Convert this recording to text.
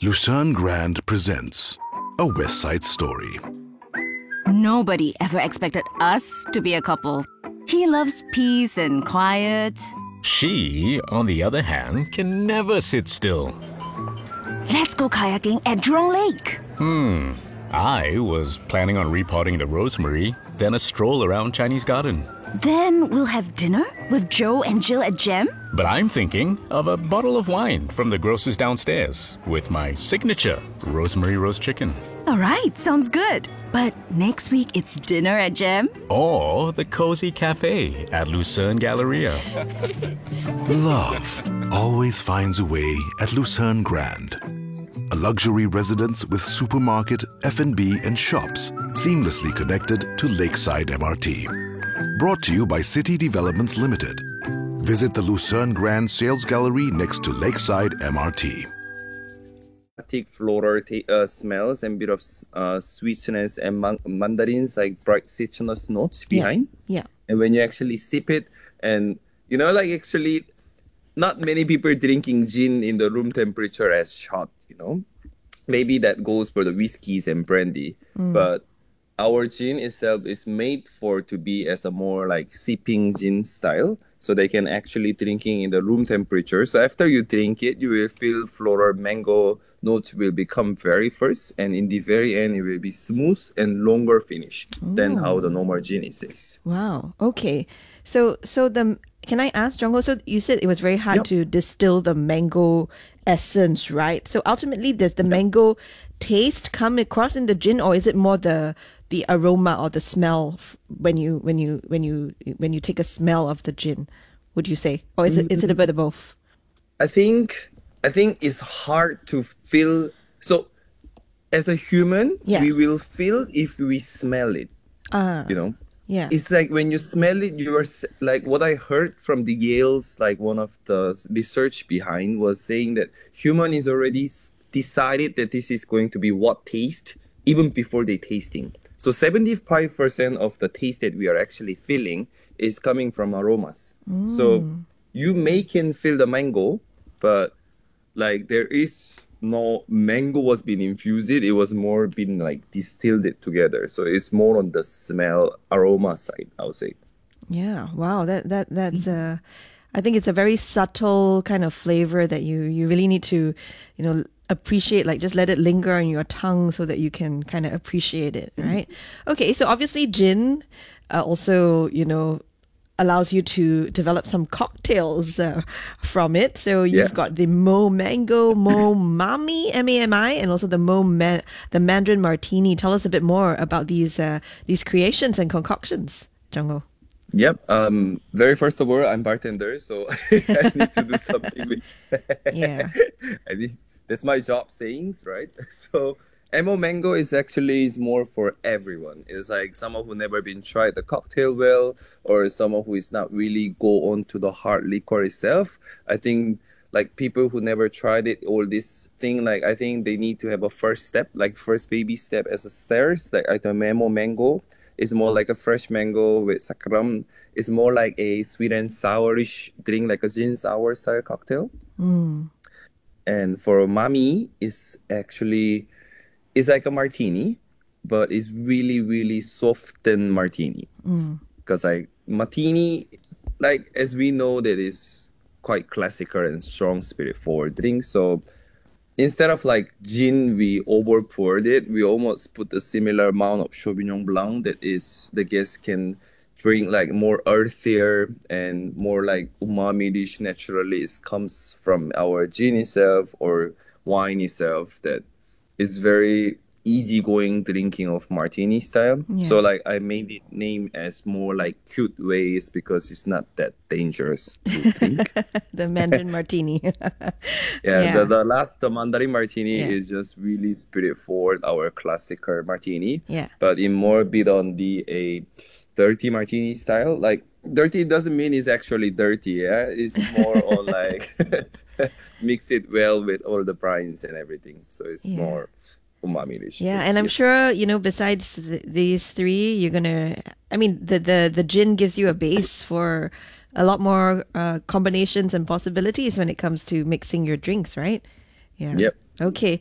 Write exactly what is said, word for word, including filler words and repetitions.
Lucerne Grand presents A West Side Story. Nobody ever expected us to be a couple. He loves peace and quiet. She, on the other hand, can never sit still. Let's go kayaking at Jurong Lake. Hmm. I was planning on repotting the rosemary, then a stroll around Chinese Garden. Then we'll have dinner with Joe and Jill at Gem. But I'm thinking of a bottle of wine from the grocer's downstairs with my signature rosemary roast chicken. All right, sounds good. But next week it's dinner at Gem. Or the cozy cafe at Lucerne Galleria. Love always finds a way at Lucerne Grand. A luxury residence with supermarket, F and B and shops seamlessly connected to Lakeside M R T. Brought to you by City Developments Limited. Visit the Lucerne Grand Sales Gallery next to Lakeside M R T. Floral t- uh, smells and bit of uh, sweetness and man- mandarins, like bright citrus notes behind. Yeah. yeah. And when you actually sip it, and you know, like actually, not many people drinking gin in the room temperature as shot. You know, maybe that goes for the whiskeys and brandy, mm. but our gin itself is made for to be as a more like sipping gin style, so they can actually drinking in the room temperature. So after you drink it, you will feel floral mango notes will become very first, and in the very end, it will be smooth and longer finish Ooh. Than how the normal gin is. Wow. Okay. So, so the can I ask, Jong-Ho? So you said it was very hard yep. to distill the mango essence, right? So ultimately, does the yep. mango taste come across in the gin, or is it more the the aroma or the smell when you when you when you when you take a smell of the gin? Would you say, or is it is it a bit of both? I think. I think it's hard to feel. So, as a human, yeah. we will feel if we smell it. Uh, you know, yeah. It's like when you smell it, you are like what I heard from the Yale's, like one of the research behind was saying that human is already decided that this is going to be what taste even before they tasting. So seventy-five percent of the taste that we are actually feeling is coming from aromas. Mm. So you may can feel the mango, but like there is no mango was being infused. It was more been like distilled it together. So it's more on the smell aroma side, I would say. Yeah. Wow. That that that's uh I think it's a very subtle kind of flavor that you you really need to, you know, appreciate, like just let it linger on your tongue so that you can kind of appreciate it, right? Okay, so obviously gin uh, also, you know, allows you to develop some cocktails uh, from it. So you've yeah. got the Mo Mango, Mo Mami, M A M I, and also the Mo Ma- the Mandarin Martini. Tell us a bit more about these uh, these creations and concoctions, Jong-Ho. Yep. Um. Very first of all, I'm bartender, so I need to do something with. yeah. I need, that's my job sayings, right? So. Mo Mango is actually is more for everyone. It's like someone who never been tried the cocktail well, or someone who is not really go on to the hard liquor itself. I think like people who never tried it, all this thing, like I think they need to have a first step, like first baby step as a stairs. Like I think Mo Mango is more like a fresh mango with sakram. It's more like a sweet and sourish drink, like a gin sour style cocktail. Mm. And for Mami, is actually it's like a martini, but it's really, really softened martini. Because mm. like martini, like as we know, that is quite classical and strong spirit forward drink. So instead of like gin, we over poured it. We almost put a similar amount of Sauvignon Blanc that is the guest can drink like more earthier and more like umami dish naturally. It comes from our gin itself or wine itself that is very easygoing drinking of martini style. Yeah. So like I made it name as more like cute ways because it's not that dangerous to drink. The Mandarin Martini. yeah, yeah. The, the last the Mandarin Martini yeah. is just really spirit forward, our classical martini. Yeah. But in more bit on the a dirty martini style. Like dirty doesn't mean it's actually dirty. Yeah, it's more on like mix it well with all the brines and everything. So it's yeah. more umami dish. Yeah, and I'm yes. sure, you know, besides th- these three, you're going to, I mean, the, the, the gin gives you a base for a lot more uh, combinations and possibilities when it comes to mixing your drinks, right? Yeah. Yep. Okay.